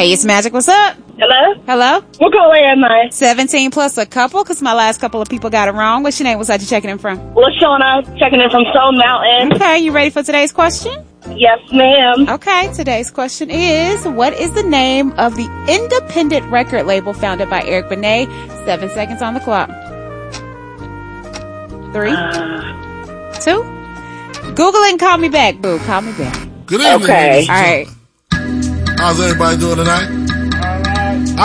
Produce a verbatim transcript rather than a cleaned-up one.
Hey, it's Magic. What's up? Hello? Hello? What color am I? seventeen plus a couple, because my last couple of people got it wrong. What's your name? What's that you checking in from? LaShawna, checking in from Stone Mountain. Okay, you ready for today's question? Yes, ma'am. Okay, today's question is, what is the name of the independent record label founded by Eric Benet? Seven seconds on the clock. Three. Uh, Two. Google it and call me back, boo. Call me back. Good evening. Okay. All right. How's everybody doing tonight?